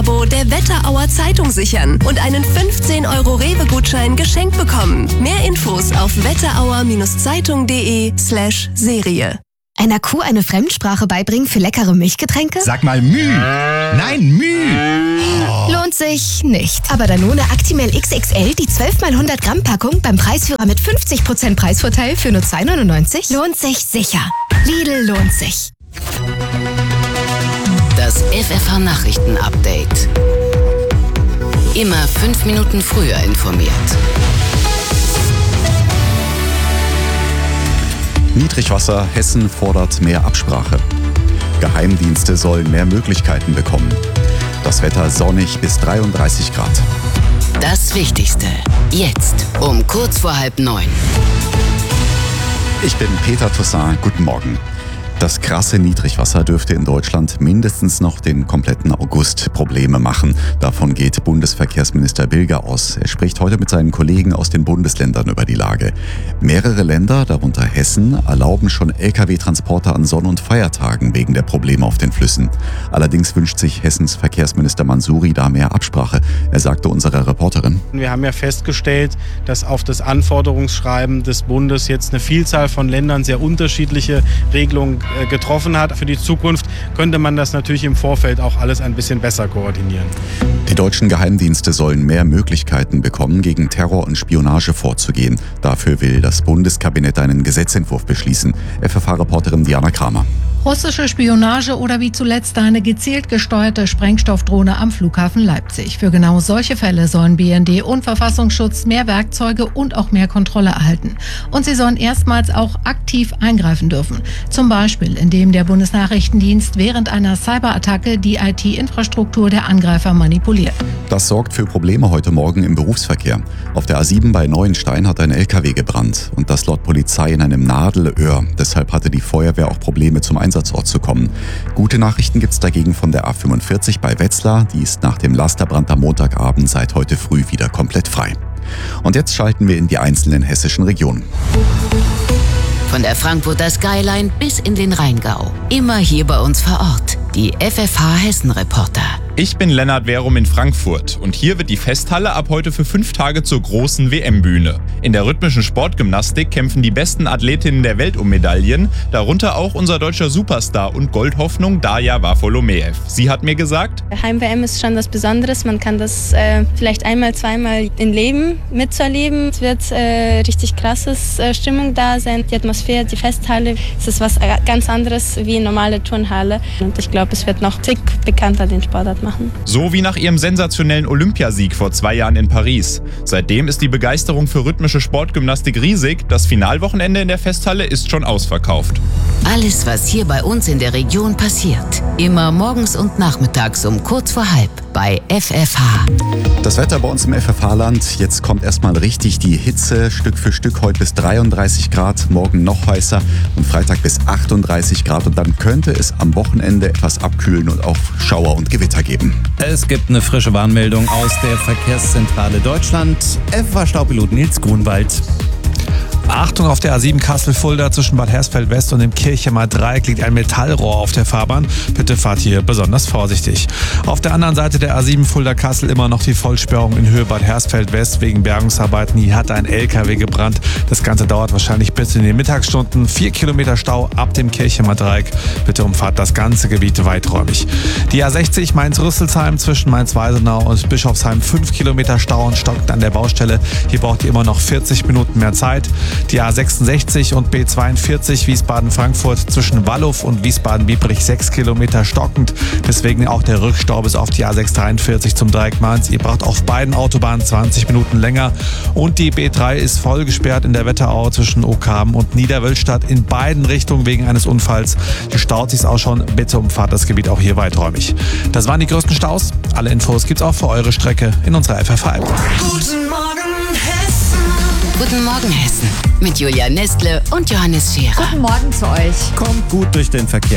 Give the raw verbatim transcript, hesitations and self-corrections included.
Abo der Wetterauer Zeitung sichern und einen fünfzehn Euro Rewe-Gutschein geschenkt bekommen. Mehr Infos auf wetterauer-zeitung.de slash Serie. Einer Kuh eine Fremdsprache beibringen für leckere Milchgetränke? Sag mal Müh! Nein, Müh! Oh. Lohnt sich nicht. Aber Danone Actimel X X L, die zwölf mal hundert Gramm Packung beim Preisführer mit fünfzig Prozent Preisvorteil für nur zwei neunundneunzig, lohnt sich sicher. Lidl lohnt sich. Das F F H-Nachrichten-Update. Immer fünf Minuten früher informiert. Niedrigwasser, Hessen fordert mehr Absprache. Geheimdienste sollen mehr Möglichkeiten bekommen. Das Wetter sonnig bis dreiunddreißig Grad. Das Wichtigste. Jetzt um kurz vor halb neun. Ich bin Peter Toussaint. Guten Morgen. Das krasse Niedrigwasser dürfte in Deutschland mindestens noch den kompletten August Probleme machen. Davon geht Bundesverkehrsminister Bilger aus. Er spricht heute mit seinen Kollegen aus den Bundesländern über die Lage. Mehrere Länder, darunter Hessen, erlauben schon L K W-Transporte an Sonn- und Feiertagen wegen der Probleme auf den Flüssen. Allerdings wünscht sich Hessens Verkehrsminister Mansouri da mehr Absprache. Er sagte unserer Reporterin: Wir haben ja festgestellt, dass auf das Anforderungsschreiben des Bundes jetzt eine Vielzahl von Ländern sehr unterschiedliche Regelungen getroffen hat. Für die Zukunft könnte man das natürlich im Vorfeld auch alles ein bisschen besser koordinieren. Die deutschen Geheimdienste sollen mehr Möglichkeiten bekommen, gegen Terror und Spionage vorzugehen. Dafür will das Bundeskabinett einen Gesetzentwurf beschließen. F F H-Reporterin Diana Kramer. Russische Spionage oder wie zuletzt eine gezielt gesteuerte Sprengstoffdrohne am Flughafen Leipzig. Für genau solche Fälle sollen B N D und Verfassungsschutz mehr Werkzeuge und auch mehr Kontrolle erhalten. Und sie sollen erstmals auch aktiv eingreifen dürfen. Zum Beispiel, indem der Bundesnachrichtendienst während einer Cyberattacke die I T-Infrastruktur der Angreifer manipuliert. Das sorgt für Probleme heute Morgen im Berufsverkehr. Auf der A sieben bei Neuenstein hat ein L K W gebrannt. Und das laut Polizei in einem Nadelöhr. Deshalb hatte die Feuerwehr auch Probleme zum Einsatzort zu kommen. Gute Nachrichten gibt's dagegen von der A fünfundvierzig bei Wetzlar. Die ist nach dem Lasterbrand am Montagabend seit heute früh wieder komplett frei. Und jetzt schalten wir in die einzelnen hessischen Regionen. Von der Frankfurter Skyline bis in den Rheingau. Immer hier bei uns vor Ort. Die F F H-Hessen-Reporter. Ich bin Lennart Verum in Frankfurt und hier wird die Festhalle ab heute für fünf Tage zur großen W M-Bühne. In der rhythmischen Sportgymnastik kämpfen die besten Athletinnen der Welt um Medaillen, darunter auch unser deutscher Superstar und Goldhoffnung Darja Wafolomeev. Sie hat mir gesagt: Heim-W M ist schon was Besonderes, man kann das äh, vielleicht einmal, zweimal im Leben mitzuerleben. Es wird äh, richtig krasses äh, Stimmung da sein, die Atmosphäre, die Festhalle, es ist was ganz anderes wie eine normale Turnhalle und ich glaube, es wird noch tick bekannter den Sportart machen. So wie nach ihrem sensationellen Olympiasieg vor zwei Jahren in Paris. Seitdem ist die Begeisterung für rhythmische Sportgymnastik riesig. Das Finalwochenende in der Festhalle ist schon ausverkauft. Alles, was hier bei uns in der Region passiert. Immer morgens und nachmittags um kurz vor halb bei F F H. Das Wetter bei uns im F F H-Land. Jetzt kommt erstmal richtig die Hitze. Stück für Stück heute bis dreiunddreißig Grad, morgen noch heißer und Freitag bis achtunddreißig Grad. Und dann könnte es am Wochenende etwas abkühlen und auch Schauer und Gewitter geben. Es gibt eine frische Warnmeldung aus der Verkehrszentrale Deutschland. F F H-Staupilot Nils Grunwald. Achtung, auf der A sieben Kassel-Fulda zwischen Bad Hersfeld West und dem Kirchheimer Dreieck liegt ein Metallrohr auf der Fahrbahn. Bitte fahrt hier besonders vorsichtig. Auf der anderen Seite der A sieben Fulda-Kassel immer noch die Vollsperrung in Höhe Bad Hersfeld West wegen Bergungsarbeiten. Hier hat ein L K W gebrannt. Das Ganze dauert wahrscheinlich bis in die Mittagsstunden. Vier Kilometer Stau ab dem Kirchheimer Dreieck. Bitte umfahrt das ganze Gebiet weiträumig. Die A sechzig Mainz-Rüsselsheim zwischen Mainz-Weisenau und Bischofsheim. Fünf Kilometer Stau und stockt an der Baustelle. Hier braucht ihr immer noch vierzig Minuten mehr Zeit. Die A sechsundsechzig und B zweiundvierzig Wiesbaden-Frankfurt zwischen Wallow und Wiesbaden-Biebrich sechs Kilometer stockend. Deswegen auch der Rückstau bis auf die A sechshundertdreiundvierzig zum Dreieck Mainz. Ihr braucht auf beiden Autobahnen zwanzig Minuten länger. Und die B drei ist voll gesperrt in der Wetterau zwischen Oakhaben und Niederwölstadt in beiden Richtungen wegen eines Unfalls. Hier staut sich's auch schon. Bitte umfahrt das Gebiet auch hier weiträumig. Das waren die größten Staus. Alle Infos gibt's auch für eure Strecke in unserer F F H-App. Guten Morgen Hessen. Guten Morgen Hessen. Mit Julia Nestle und Johannes Scherer. Guten Morgen zu euch. Kommt gut durch den Verkehr.